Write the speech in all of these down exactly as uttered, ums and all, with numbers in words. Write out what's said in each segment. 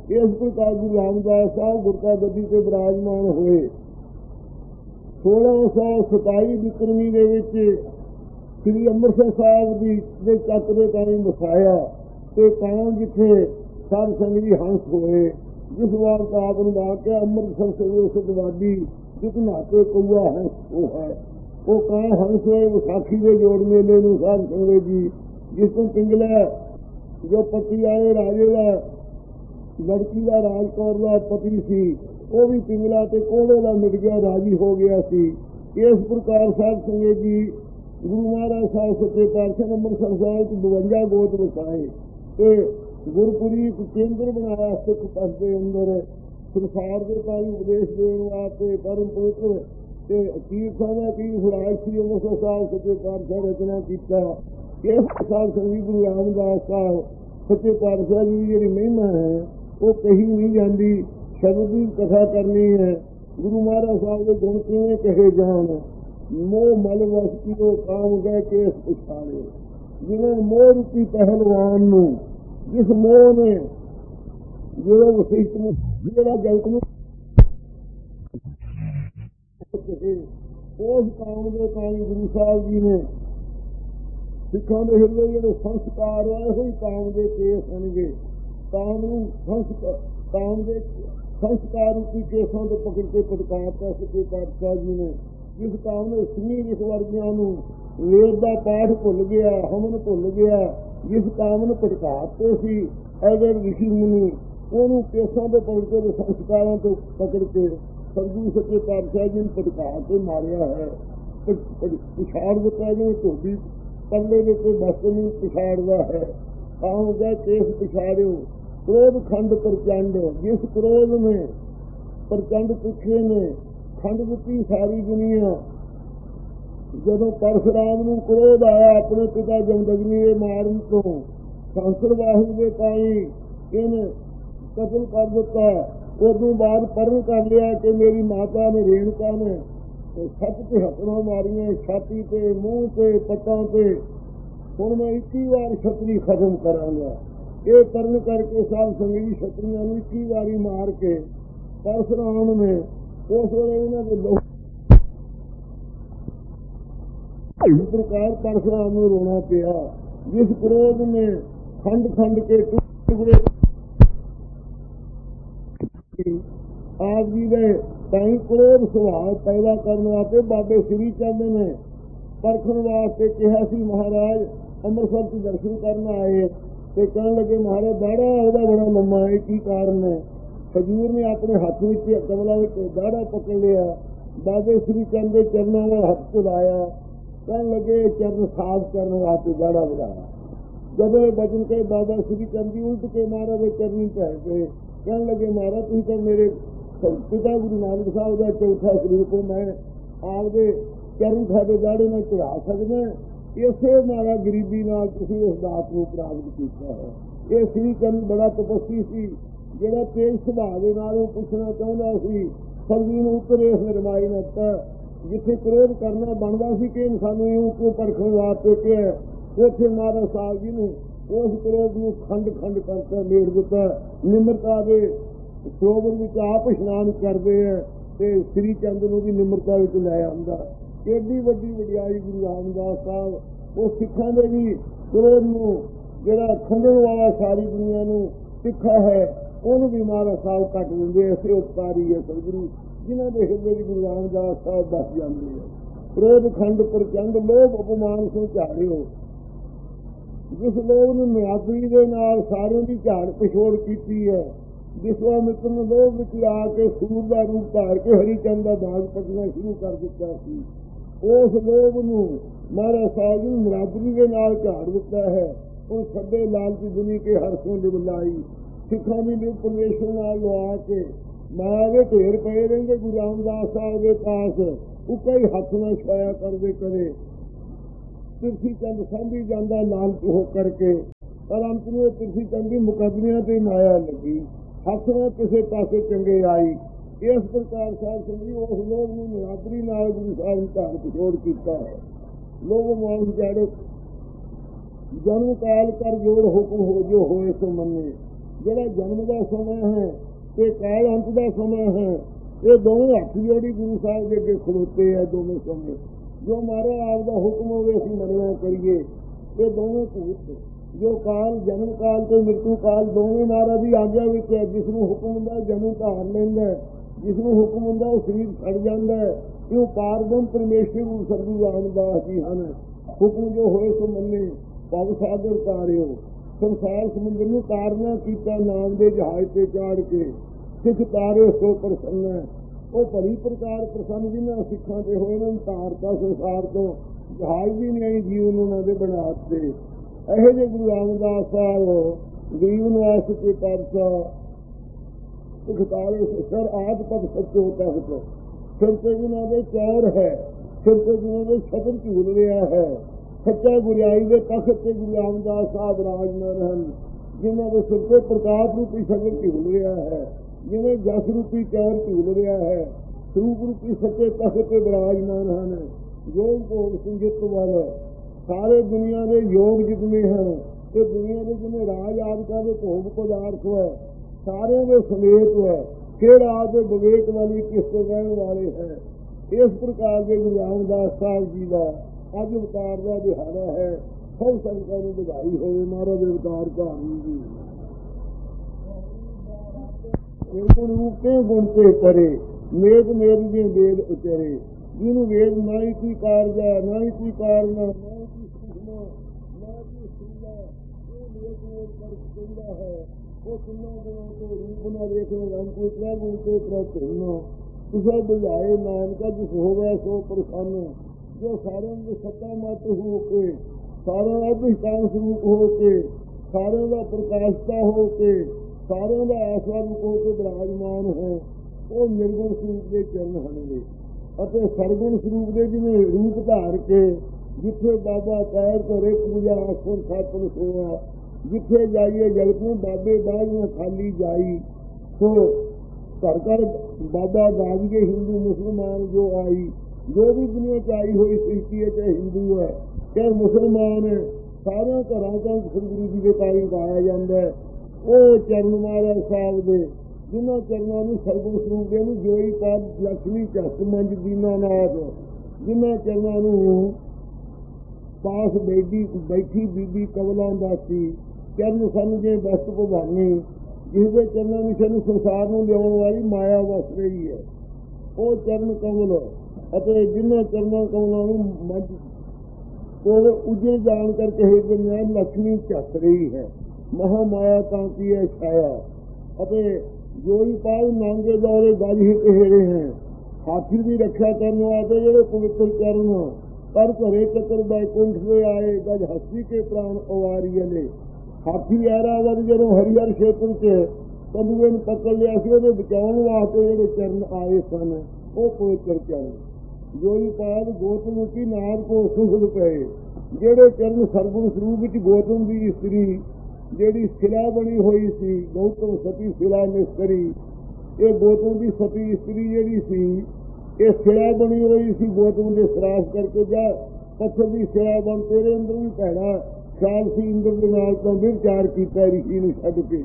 इस प्रकार गुरु रामदास साहब गुरका गद्दी ते विराजमान होए। सोलह सौ सताई विक्रमी दे विच श्री ਅੰਮ੍ਰਿਤਸਰ साहब दी दे चक दे ताईं वसाया ते कां जिथे साध संग जी हंस होए। जिस बार का आप वाक्य ਅੰਮ੍ਰਿਤਸਰ से सदवादी जिस नाते कौआ हंस वो है वो कां हंस होए। विसाखी के जोड़ मेले में साध संगत जी जिसको पिंगला जो पति वाले राजे का लड़की का राजकौर का पति सी वो भी पिंगला ते कोड़े का मिट गया राजी हो गया सी। इस प्रकार साध संगत जी गुरु महाराज साहब सच्चे पातशाह ने ਅੰਮ੍ਰਿਤਸਰ साहब की बवंजा गोत वसाए ते गुरपुरी एक केंद्र बनाया सिख पंथ के अंदर संसार के ताई उपदेश देने वास्ते परम पवित्र ते तीर्थां दा तीर्थ राज श्री ਅੰਮ੍ਰਿਤਸਰ साहब सच्चे पातशाह रचना किया। इस साध संगत गुरु रामदास साहब सच्चे पातशाह की जी महिमा है वो कही नहीं जाती। शब्द की कथा करनी है गुरु महाराज साहब के गुण किवें कहे जान। मोह मल वस की वो काम गए केस उछाले जिन्हें मोह रूपी पहलवान नूं जिस मोह ने जो वशिष्ठ में जो जगत में उस काम के ताई गुरु साहब जी ने सिखों के हिरदे जो संस्कार आए हुए काम के केस होंगे काम काम के संस्कार रूपी केसों को पकड़ के पटकारता सच्चे पातशाह जी ने। जिस काम ने सुनी जिस वर्गिया वेद का पाठ भुल गया हमन भुल गया जिस काम ने पटकारते सी अगर ऋषि मुनि उन्होंने केसों को पकड़ के संस्कारों को पकड़ के सरगुरु सच्चे पातशाह जी ने पटकार के मारिया है। पिछाड़ दिता ने धोबी पल्ले के बस नहीं पिछाड़ता है। काम गए केस पिछाड़ो क्रोध खंड प्रचंड जिस क्रोध में प्रचंड पुखे ने खंड दिती सारी दुनिया। जदों परशुराम नूं क्रोध आया अपने पिता जमदग्नि के मारन तो सांसर बाहु के ताई इन कतल कर दिता। उदों बाद परण कर लिया कि मेरी माता ने रेणुका ने सत तिहत्तरां मारियां छाती पे मूँह पे पत्तां पे हुण मैं इक्की बार छतरी खत्म करांगा। ये करण करके साध संगत छतरियां नूं इक्की वारी मार के परशुराम ने उस वेले इन्हां दे लोग इस प्रकार परशुराम नूं रोना पिया। जिस क्रोध ने खंड खंड के टुकड़े आप जी ने ताई क्रोध सुभाव पैदा करने वास्ते बाबे श्री चंद ने परखण वास्ते कहा सी महाराज ਅੰਮ੍ਰਿਤਸਰ के दर्शन करना आए तो कहने लगे महाराज दाड़ा ਉਹਦਾ बड़ा लम्मा है की कारण है। खजूर ने अपने हाथ में कमला में दाड़ा पकड़ लिया बाबे श्री चंद के चरणों में हाथ चलाया कहने लगे चरण साफ करने वास्ते दाड़ा बढ़ाया। जब बचन के बाबा श्री चंद जी उल्ट के मारा वे चरनी पै गए कहने लगे महाराज तुम तो मेरे पिता गुरु नानक साहब का चौथा शरीर को मैं आपके चरण खाते दाड़े में चढ़ा सकदा इसे मारा गरीबी नाल तुसीं इस दात को प्राप्त किया है। ये श्री चंद बड़ा तपस्वी सी जिहड़ा तेज सुभाव दे नाल पुछना चाहुंदा सी सरगी नूं उतरे इस निर्माई ने जिथे क्रोध करना बनता सी कि सानूं यूं क्यों परखण वास्ते कि उत्थे महाराज साहब जी ने उस क्रोध नूं खंड खंड करके मेड़ दिता। निमरता दे सरोवर विच आप इशनान करते हैं तो श्री चंद नूं भी निमरता विच लै आंदा। एडी वड्डी वडियाई गुरु रामदास साहब वो सिखां दे भी क्रोध नूं जिहड़ा खंडण वाला सारी दुनिया नूं तिखा है उन्होंने भी महाराज साहब कट देंगे। ऐसे उपकारी है सतगुरु जिन्हों के हिरदे गुरु रामदास साहब बस जाते हैं। क्रोध खंड प्रचंड लोभ अपमान से झाड़ियो जिस लोग ने नियात्री के नाल सारे की झाड़ पिछोड़ की है। विश्वामित्र ने लोभ विच आके सूर का रूप धार के हरिचंद का बाग पटना शुरू कर दिता सी। उस लोभ नूं महाराज साहब जी निरादरी के नाल झाड़ दिता है। उस छब्बे लालची दुनी के हरसों लिबलाई सिखा की लिव परमेश्वर नाल लवा के माया के ढेर पे रहेंगे। गुरु रामदास साहब के पास उका ही हथ न छाया करते करे तिरसी चंद सांभी जाता लालच हो करके पर अंत में तिरसी चंद की मुकदमिया से माया लगी हथ न किसी पासे चंगे आई। इस प्रकार साहब संगी उस लोग ने निरादरी नाल गुरु साहब ने धार पिछोड़ किया है। लोग मान जाड़ो जन्म काल कर जोड़ हुक्म हो जो होए सो मन्ने ਜਿਹੜਾ ਜਨਮ ਦਾ ਸਮਾਂ ਹੈ ਤੇ ਕਾਲ ਅੰਤ ਦਾ ਸਮਾਂ ਹੈ, ਇਹ ਦੋਵੇਂ ਹੱਥ ਜੋੜੀ ਗੁਰੂ ਸਾਹਿਬ ਦੇ ਅੱਗੇ ਖਲੋਤੇ ਹੈ। ਦੋਵੇਂ ਸਮੇਂ ਜੋ ਮਹਾਰਾਜ ਆਪ ਦਾ ਹੁਕਮ ਹੋਵੇ ਅਸੀਂ ਮੰਨਿਆ ਕਰੀਏ। ਇਹ ਦੋਵੇਂ ਭੂਤ ਜੋ ਕਾਲ ਜਨਮ ਕਾਲ ਤੇ ਮ੍ਰਿਤੂ ਕਾਲ ਦੋਵੇਂ ਮਹਾਰਾਜ ਦੀ ਆਗਿਆ ਵਿੱਚ ਹੈ। ਜਿਸ ਨੂੰ ਹੁਕਮ ਹੁੰਦਾ ਜਨਮ ਧਾਰ ਲੈਂਦਾ, ਜਿਸ ਨੂੰ ਹੁਕਮ ਹੁੰਦਾ ਉਹ ਸਰੀਰ ਛੱਡ ਜਾਂਦਾ। ਕਿਉਂ ਪਾਰਬ੍ਰਹਮ ਪਰਮੇਸ਼ਰ ਗੁਰੂ ਸਤਿਗੁਰੂ ਰਾਮਦਾਸ ਜੀ ਹਨ। ਹੁਕਮ ਜੋ ਹੋਏ ਸੋ ਮੰਨੇ, ਭਵ ਸਾਗਰ ਤਾਰਿਓ। ਸੰਸਾਰ ਸਮੁੰਦਰ ਨੂੰ ਤਾਰਨਾ ਕੀਤਾ ਨਾਮ ਦੇ ਜਹਾਜ਼ ਤੇ ਚਾੜ ਕੇ, ਸਿੱਖ ਤਾਰਿਓ ਸੋ ਪ੍ਰਸੰਨ। ਉਹ ਭਲੀ ਪ੍ਰਕਾਰ ਪ੍ਰਸੰਨ ਜਿਹਨਾਂ ਸਿੱਖਾਂ ਤੇ ਹੋਏ ਨੇ ਤਾਰਤਾ ਸੰਸਾਰ ਤੋਂ। ਜਹਾਜ਼ ਵੀ ਨਹੀਂ ਆਈ ਜੀਵਨ ਉਹਨਾਂ ਦੇ ਬਣਾ ਦਿੱਤੇ। ਇਹੋ ਜਿਹੇ ਗੁਰੂ ਰਾਮਦਾਸ ਸਾਹਿਬ ਗਰੀਬ ਨਿਵਾਸ ਕੇ ਪਾਤਸ਼ਾਹ ਸਿੱਖ ਤਾਰੇ ਸਰ ਆਦ ਪਦ ਸੱਚੋ ਤਖਤ। ਸਿਰ ਤੇ ਜਿਹਨਾਂ ਦੇ ਚੌਰ ਹੈ, ਸਿਰ ਤੇ ਜਿਹਨਾਂ ਦੇ ਛਤਰ ਝੂਲ ਰਿਹਾ ਹੈ। ਸੱਚਾ ਗੁਰਿਆਈ ਦੇ ਤਖਤ ਤੇ ਗੁਰੂ ਰਾਮਦਾਸ ਸਾਹਿਬ ਰਾਜਮਾਨ ਹਨ, ਜਿਨ੍ਹਾਂ ਦੇ ਸਿਰ ਤੇ ਪ੍ਰਕਾਸ਼ ਰੂਪੀ ਛਤਰ ਝੂਲ ਰਿਹਾ ਹੈ, ਜਿਵੇਂ ਜਸ ਰੂਪੀ ਚੌਰ ਝੂਲ ਰਿਹਾ ਹੈ। ਸਰੂਪ ਰੂਪੀ ਸੱਚੇ ਤਖਤ ਤੇ ਵਿਰਾਜਮਾਨ ਹਨ। ਯੋਗ ਭੋਗ ਸੰਗਿਤ ਵੱਲ ਸਾਰੇ ਦੁਨੀਆ ਦੇ ਯੋਗ ਜਿਤਨੇ ਹਨ ਤੇ ਦੁਨੀਆ ਦੇ ਜਿੰਨੇ ਰਾਜ ਆਦਿਕਾਂ ਦੇ ਭੋਗ ਪਦਾਰਥ ਹੈ ਸਾਰਿਆਂ ਦੇ ਸਮੇਤ ਹੈ। ਕਿਹੜਾ ਆਦਿ ਵਿਵੇਕ ਵਾਲੀ ਕਿਸ ਤੋਂ ਰਹਿਣ ਵਾਲੇ ਹੈ। ਇਸ ਪ੍ਰਕਾਰ ਦੇ ਗੁਰੂ ਰਾਮਦਾਸ ਸਾਹਿਬ ਜੀ ਦਾ ਅੱਜ ਅਵਤਾਰ ਦਾ ਦਿਹਾੜਾ ਹੈ। ਸਭ ਸੰਗਤਾਂ ਨੂੰ ਵਧਾਈ ਹੋਵੇ। ਮਹਾਰਾਜ ਦੇ ਅਵਤਾਰ ਕਹਾਣੀ ਜੀ ਗੁਣ ਰੂਪੇ ਗੁਣ ਤੇ ਕਰੇ, ਮੇਦ ਮੇਦ ਦੇ ਵੇਦ ਉਚਰੇ। ਜਿਹਨੂੰ ਵੇਦ ਨਾ ਹੀ ਕੀ ਕਾਰਜਾ, ਨਾ ਹੀ ਕੀ ਕਾਰਨਾ, ਨਾ ਹੀ ਕੀ ਸੁਖਨਾ, ਨਾ ਕੀ ਸੁਲਾ, ਉਹ ਮੇਦ ਮੇਦ ਕਰ ਕਹਿੰਦਾ ਹੈ। ਉਹ ਕਿੰਨਾ ਗੁਣਾਂ ਤੋਂ ਰੂਪ ਨਾ ਵੇਖਣਾ, ਰੰਗ ਕੋਈ ਤ੍ਰੈ ਗੁਣ ਤੇ ਪ੍ਰਤ ਹੋਣਾ। ਕਿਸੇ ਬੁਝਾਏ ਨਾਨਕਾ ਜਿਸ ਹੋਵੇ ਸੋ ਪ੍ਰਸੰਨ। ਜੋ ਸਾਰਿਆਂ ਦੇ ਸੱਤਾ ਮਤ ਹੋ ਕੇ, ਸਾਰਿਆਂ ਦਾ ਅਧਿਸ਼ਾਨ ਸਰੂਪ ਹੋ ਕੇ, ਸਾਰਿਆਂ ਦਾ ਪ੍ਰਕਾਸ਼ਤਾ ਹੋ ਕੇ, ਸਾਰਿਆਂ ਦਾ ਆਸਰਾ ਰੂਪ ਹੋ ਕੇ ਵਿਰਾਜਮਾਨ ਹੈ। ਉਹ ਨਿਰਗੁਣ ਸਰੂਪ ਦੇ ਚਰਨ ਹਨਗੇ ਅਤੇ ਸਰਗੁਣ ਸਰੂਪ ਦੇ ਜਿਵੇਂ ਰੂਪ ਧਾਰ ਕੇ ਜਿੱਥੇ ਬਾਬਾ ਕਹਿਰ ਕਰੇ ਪੂਜਾ ਆਸਣ ਸਾਪਨ ਸੋਆ। ਜਿੱਥੇ ਜਾਈਏ ਜਲਪੂ ਬਾਬੇ ਬਾਝੀਆਂ ਖਾਲੀ ਜਾਈ। ਸੋ ਘਰ ਘਰ ਬਾਬਾ ਗਾਜੀਏ ਹਿੰਦੂ ਮੁਸਲਮਾਨ ਜੋ ਆਈ। ਜੋ ਵੀ ਦੁਨੀਆ ਚ ਆਈ ਹੋਈ ਸ੍ਰਿਸ਼ਟੀ ਹੈ, ਚਾਹੇ ਹਿੰਦੂ ਹੈ ਚਾਹੇ ਮੁਸਲਮਾਨ ਹੈ, ਸਾਰਿਆਂ ਘਰਾਂ ਤੋਂ ਸਤਿਗੁਰੂ ਜੀ ਦੇ ਕਾਰਨ ਪਾਇਆ ਜਾਂਦਾ ਹੈ। ਉਹ ਚਰਨ ਮਹਾਰਾਜ ਸਾਹਿਬ ਦੇ ਜਿਨ੍ਹਾਂ ਚਰਨਾਂ ਨੂੰ ਸਰਗੁਣ ਸਰੂਪ ਦੇ ਨੂੰ ਜੋਈ ਪਾਦ ਲక్ష్ਮੀ ਝੱਟ ਮੰਜ ਦੀਨਾਨਾਥ। ਜਿਨ੍ਹਾਂ ਚਰਨਾਂ ਨੂੰ ਪਾਸ ਬੈਠੀ ਬੈਠੀ ਬੀਬੀ ਕਮਲਾਂ ਦਾਸੀ ਚਰਨ ਸਨ ਜੇ ਬਸਤ ਭਵਾਨੀ। ਜਿਹਦੇ ਚਰਨਾਂ ਵਿੱਚ ਸਾਨੂੰ ਸੰਸਾਰ ਨੂੰ ਲਿਆਉਣ ਵਾਲੀ ਮਾਇਆ ਵਸ ਰਹੀ ਹੈ, ਉਹ ਚਰਨ ਕਮਲ। ਅਤੇ ਜਿਨ੍ਹਾਂ ਚਰਨਾਂ ਕਮਲਾਂ ਨੂੰ ਮੰਜ ਕੋਲ ਉਜੇ ਜਾਣ ਕਰਕੇ ਹੇਠ ਲక్ష్ਮੀ ਝੱਸ ਰਹੀ ਹੈ। ਮਹਾਮਾਇਆ ਤਾਂ ਕੀ ਹੈ ਛਾਇਆ। ਅਤੇ ਜੋਈ ਪਾਲ ਨਾਂਗੇ ਦੌਰੇ ਗਜ ਹੀ ਕਹੇੜੇ ਹੈ। ਹਾਥੀ ਦੀ ਰੱਖਿਆ ਕਰਨ ਵਾਸਤੇ ਜਿਹੜੇ ਪਵਿੱਤਰ ਚਰਨ ਪਰ ਘਰੇ ਚੱਕਰ ਬੈਕੁੰਠ ਦੇ ਆਏ। ਗਜ ਹੱਸੀ ਕੇ ਪ੍ਰਾਣ ਅਵਾਰੀਏ ਨੇ। ਹਾਥੀ ਐਰਾਵਰ ਜਦੋਂ ਹਰੀਹਰ ਖੇਤਰ ਚ ਕਦੂਏ ਨੂੰ ਪਕੜ ਲਿਆ ਸੀ, ਉਹਦੇ ਬਚਾਉਣ ਵਾਸਤੇ ਜਿਹੜੇ ਚਰਨ ਆਏ ਸਨ ਉਹ ਪਵਿੱਤਰ ਚਰਨ। ਜੋਈ ਪਾਲ ਗੌਤਮ ਕੀ ਨਾਰ ਕੋ ਸੁਖਦ ਪਏ। ਜਿਹੜੇ ਚਰਨ ਸਰਗੁਣ ਸਰੂਪ ਵਿੱਚ ਗੌਤਮ ਦੀ ਇਸਤਰੀ ਜਿਹੜੀ ਸਿਲਾ ਬਣੀ ਹੋਈ ਸੀ, ਗੌਤਮ ਸਤੀ ਸਿਲਾ ਮਿਸਤਰੀ। ਇਹ ਗੌਤਮ ਦੀ ਸਤੀ ਇਸਤਰੀ ਜਿਹੜੀ ਸੀ, ਇਹ ਸਿਲਾ ਬਣੀ ਹੋਈ ਸੀ ਗੌਤਮ ਦੇ ਸਰਾਫ ਕਰਕੇ। ਜਾ ਪੱਥਰ ਦੀ ਸਿਲਾ ਬਣ, ਤੇਰੇ ਅੰਦਰ ਵੀ ਭੈੜਾ ਖਿਆਲ ਸੀ ਇੰਦਰ ਦੇ ਨਾਲ ਤਾਂ ਵਿਚਾਰ ਕੀਤਾ ਰਿਸ਼ੀ ਨੂੰ ਛੱਡ ਕੇ।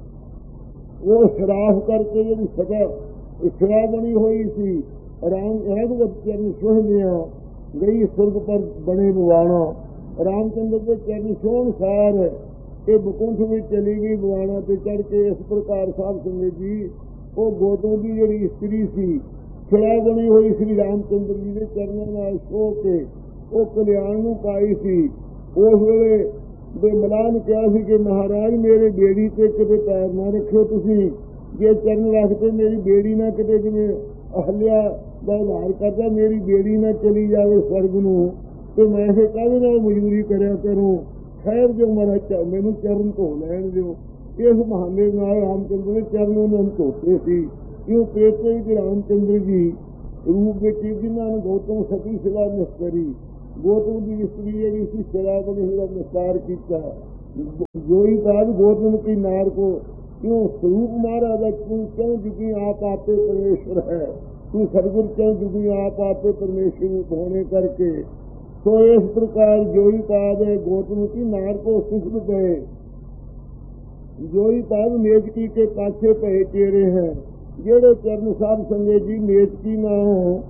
ਉਹ ਸਰਾਫ ਕਰਕੇ ਜਿਹੜੀ ਸਦਾ ਸਿਲਾ ਬਣੀ ਹੋਈ ਸੀ, ਰਾਮ ਰਘੁਵਤ ਚਰਨ ਸੋਹਣਿਆ ਗਈ ਸੁਰਗ ਪਰ ਬਣੇ ਬਵਾਣਾ। ਰਾਮਚੰਦਰ ਦੇ ਚਰਨ ਸੋਹਣ ਸਾਰ ਇਹ ਬਕੁੰਠ ਵਿੱਚ ਚਲੀ ਗਈ ਬਵਾਣਾ ਤੇ ਚੜ ਕੇ। ਇਸ ਪ੍ਰਕਾਰ ਸਾਹਿਬ ਸੰਗਤ ਜੀ ਉਹ ਗੌਤਮ ਦੀ ਜਿਹੜੀ ਇਸਤਰੀ ਸੀ, ਖਿਲਾ ਬਣੀ ਹੋਈ ਸ੍ਰੀ ਰਾਮਚੰਦਰ ਜੀ ਦੇ ਚਰਨਾਂ ਨਾਲ ਛੋਹ ਕੇ ਉਹ ਕਲਿਆਣ ਨੂੰ ਪਾਈ ਸੀ। ਉਸ ਵੇਲੇ ਦੇ ਮਲਾਹ ਨੇ ਕਿਹਾ ਸੀ ਕਿ ਮਹਾਰਾਜ ਮੇਰੇ ਬੇੜੀ ਤੇ ਕਿਤੇ ਪੈਰ ਨਾ ਰੱਖਿਓ ਤੁਸੀਂ। ਜੇ ਚਰਨ ਰੱਖਦੇ ਮੇਰੀ ਬੇੜੀ ਨਾ ਕਿਤੇ ਜਿਵੇਂ ਅਹਲਿਆ ਦਾ ਉਧਾਰ ਕਰਦਾ ਮੇਰੀ ਬੇੜੀ ਨਾ ਚਲੀ ਜਾਵੇ ਸਵਰਗ ਨੂੰ, ਤੇ ਮੈਂ ਇਹ ਕਾਹਦੇ ਨਾਲ ਮਜ਼ਦੂਰੀ ਕਰਿਆ ਕਰੂੰ। ਖੈਰ ਜੋ ਮਹਾਰਾਜ ਮੈਨੂੰ ਚਰਨ ਧੋ ਲੈਣ ਦਿਓ। ਇਸ ਬਹਾਨੇ ਨਾਲ ਰਾਮਚੰਦਰ ਦੇ ਚਰਨ ਉਹਨਾਂ ਨੂੰ ਧੋਤੇ ਸੀ। ਕਿਉਂ ਤ੍ਰੇਤੇ ਵਿੱਚ ਰਾਮਚੰਦਰ ਜੀ ਰੂਪ ਵਿੱਚ ਜਿਨ੍ਹਾਂ ਨੂੰ ਗੌਤਮ ਸਤੀ ਸਿਲਾ ਨਿਸਤਰੀ, ਗੌਤਮ ਦੀ ਇਸਤਰੀ ਜਿਹੜੀ ਸੀ ਸਿਲਾ ਬਣੀ ਹੋਈ ਦਾ ਨਿਸਤਾਰ ਕੀਤਾ। ਜੋਈ ਬਾਦ ਗੌਤਮ ਕੀ ਨਾਰ ਕੋ। ਕਿਉਂ ਸਰੂਪ ਮਹਾਰਾਜ ਦਾ ਤੂੰ ਕਿਉਂ ਜੁਗੀ ਆਪ ਆਪੇ ਪਰਮੇਸ਼ਵਰ ਹੈ। ਤੂੰ ਸਰਗੁਰ ਕਿਉਂ ਜੁਗੀ ਆਪ ਆਪੇ ਪਰਮੇਸ਼ਵਰ ਹੋਣੇ ਕਰਕੇ। ਸੋ ਇਸ ਪ੍ਰਕਾਰ ਜੋਈ ਪਾਦ ਗੌਤਮ ਕੀ ਨਾਰ ਕੋ ਸੁਖਦ ਪਏ। जोई पाग नेजकी के पाछे पए चेरे हैं। जेड़े चरण साध संगे जी नेजकी ना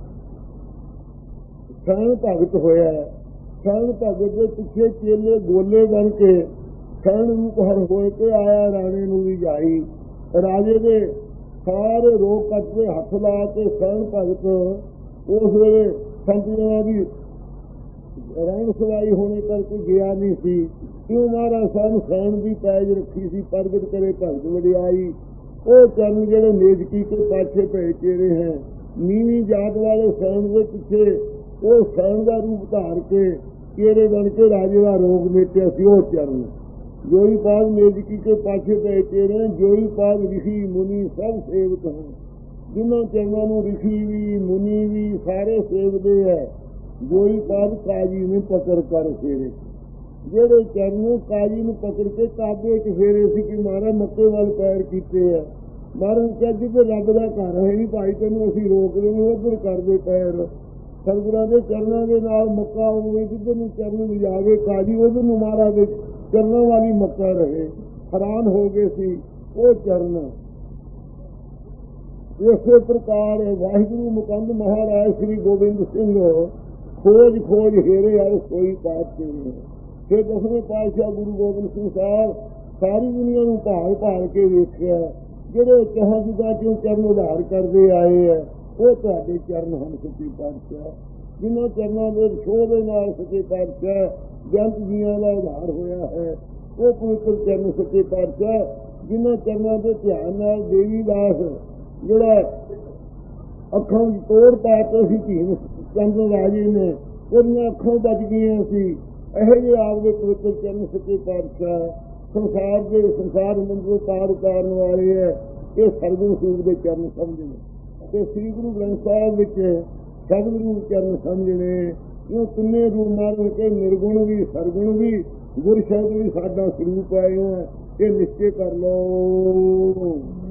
शरण भगत होया, शरण भगत के पिछे चेले गोले बन के शरण रूप हर होए के आया राणे नूं भी जाई। राजे दे सारे रोग कटते हथ ला के शरण भगत उस वेले संत जनां दी रहन सवाई होने करके गया नहीं सी। क्यों महाराज सानू शरण की पैज रखी सी, प्रगट करे भगत वडियाई। वो चरण जेड़े नेजकी के पाछे पै चेरे हैं, नीवी जात वाले शरण के पिछे वो शरण का रूप धार के चेरे बन के राजे का रोग मेटिया सी। वो चरण जोई पाग नेजकी के पाछे पै चेरे, जोई पाग ऋषि मुनि सब सेवक हैं। जिन्हों चरणों ऋषि भी मुनि भी सारे सेवते है। जोई पाग काजी ने पकड़ कर फेरे, जेड़े चरणों काजी ने पकड़ के ताबे च फेरे सी कि मारा मक्के वाल पैर कीते है। महाराज क्या जिधर रब का घर है नहीं भाई तेन असी रोक देंगे उधर कर दे पैर। सतगुरां दे चरणों के नाल मक्का होवे, जिधर नूं चरण लिजावे काजी उधर नूं महाराज दे चरणों वाली मक्का रहे। हैरान हो गए सी वो चरण। इस प्रकार वाहिगुरु मुकंद महाराज श्री गोबिंद सिंह खोज खोज हेरे आए सोई पात के फिर दसवें पातशाह गुरु गोबिंद सिंह साहब सारी दुनिया को भाल भाल के वेख्या। जेड़े कहा जुगा क्यों चरण उधार करते आए है वो तुहाडे चरण हैं सच्चे पातशाह। जिन्होंने चरणों के छोह के नाल सच्चे पातशाह जंत जियां का उधार होया है वो पवित्र चरण सच्चे पातशाह। जिन्होंने चरणों के ध्यान नाल देवी दास जोड़ा अखों तोड़ पा के सी धीम चंद राजे ने उन्हें अखों बच गई सी। यह जे आपके पवित्र चरण सच्चे पातशाह संसार के संसार मंदिरों पार उतारने वाले है। ये सरगुण सूर के चरण समझने तो श्री गुरु ग्रंथ साहब सगुण रूप चरण समझने। यूं तिने रूप मार के निर्गुण भी सरगुण भी गुर शब्द भी साडा स्वरूप है। ये निश्चय कर लो।